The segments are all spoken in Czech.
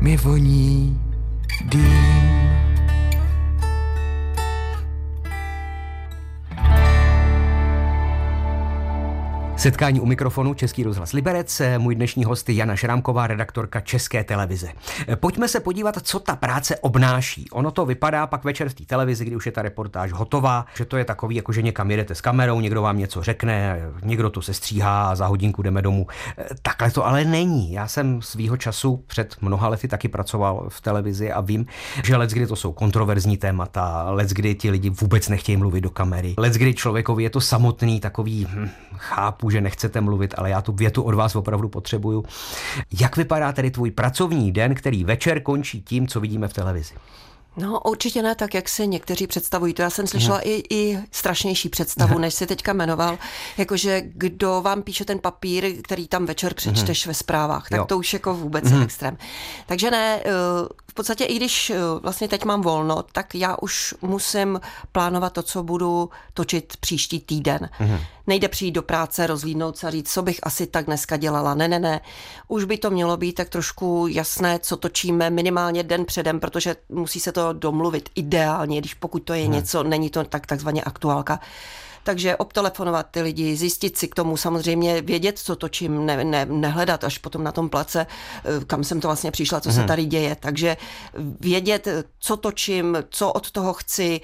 mi voní dým. Setkání u mikrofonu Český rozhlas Liberec. Můj dnešní host je Jana Šrámková, redaktorka České televize. Pojďme se podívat, co ta práce obnáší. Ono to vypadá pak večer v té televizi, kdy už je ta reportáž hotová, že to je takový, jako že někam jedete s kamerou, někdo vám něco řekne, někdo to sestříhá a za hodinku jdeme domů. Takhle to ale není. Já jsem svýho času před mnoha lety taky pracoval v televizi a vím, že leckdy to jsou kontroverzní témata, leckdy ti lidi vůbec nechtějí mluvit do kamery, leckdy člověkovi je to samotný takový, chápu, že nechcete mluvit, ale já tu větu od vás opravdu potřebuju. Jak vypadá tedy tvůj pracovní den, který večer končí tím, co vidíme v televizi? No určitě ne tak, jak si někteří představují. To já jsem slyšela i strašnější představu, než si teďka jmenoval. Jakože kdo vám píše ten papír, který tam večer přečteš ve zprávách. Tak to už jako vůbec je extrém. Takže ne, v podstatě i když vlastně teď mám volno, tak já už musím plánovat to, co budu točit příští týden. Nejde přijít do práce, rozlídnout se a říct, co bych asi tak dneska dělala. Ne. Už by to mělo být tak trošku jasné, co točíme minimálně den předem, protože musí se to domluvit ideálně, když pokud to je něco, není to takzvaně aktuálka. Takže obtelefonovat ty lidi, zjistit si k tomu, samozřejmě vědět, co točím, nehledat až potom na tom place, kam jsem to vlastně přišla, co se tady děje. Takže vědět, co točím, co od toho chci,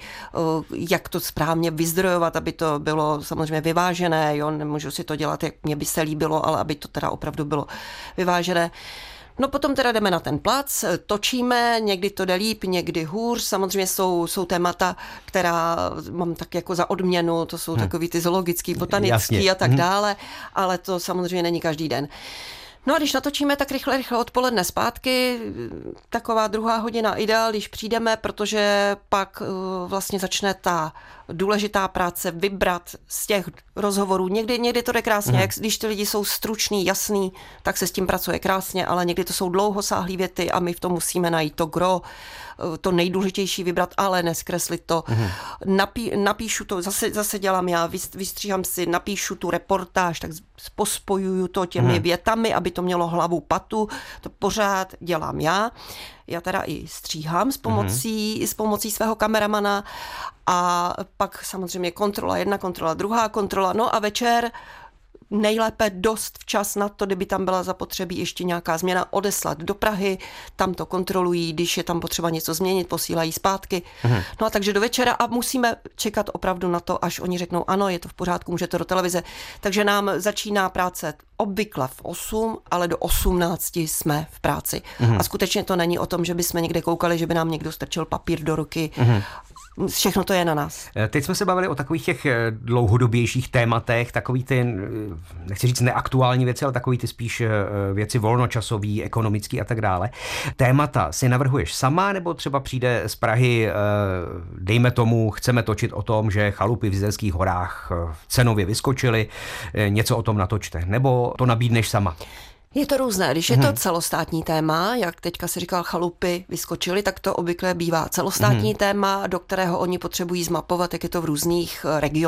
jak to správně vyzdrojovat, aby to bylo samozřejmě vyvážené. Jo? Nemůžu si to dělat, jak mě by se líbilo, ale aby to teda opravdu bylo vyvážené. No potom teda jdeme na ten plac, točíme, někdy to jde líp, někdy hůř. Samozřejmě jsou témata, která mám tak jako za odměnu, to jsou takový ty zoologický, botanický a tak dále, ale to samozřejmě není každý den. No a když natočíme, tak rychle odpoledne zpátky, taková 2. hodina ideál, když přijdeme, protože pak vlastně začne ta důležitá práce vybrat z těch rozhovorů. Někdy to jde krásně, jak když ty lidi jsou stručný, jasný, tak se s tím pracuje krásně, ale někdy to jsou dlouhosáhlý věty a my v tom musíme najít to gro, to nejdůležitější vybrat, ale neskreslit to. Napíšu to, zase dělám já, vystříhám si, napíšu tu reportáž, tak pospojuju to těmi větami, aby to mělo hlavu patu, to pořád dělám já. Já teda i stříhám s pomocí svého kameramana a pak samozřejmě kontrola 1, kontrola 2, kontrola, no a večer nejlépe dost včas na to, kdyby tam byla zapotřebí ještě nějaká změna, odeslat do Prahy, tam to kontrolují, když je tam potřeba něco změnit, posílají zpátky. No a takže do večera a musíme čekat opravdu na to, až oni řeknou, ano, je to v pořádku, můžete do televize. Takže nám začíná práce obvykle v 8, ale do 18 jsme v práci. A skutečně to není o tom, že bychom někde koukali, že by nám někdo strčil papír do ruky. Všechno to je na nás. Teď jsme se bavili o takových těch dlouhodobějších tématech, takový ty, nechci říct neaktuální věci, ale takový ty spíš věci volnočasový, ekonomický a tak dále. Témata si navrhuješ sama, nebo třeba přijde z Prahy, dejme tomu, chceme točit o tom, že chalupy v Jizerských horách cenově vyskočily, něco o tom natočte, nebo to nabídneš sama? Je to různé. Když je to celostátní téma, jak teďka si říkal, chalupy vyskočily, tak to obvykle bývá celostátní téma, do kterého oni potřebují zmapovat, jak je to v různých regionech.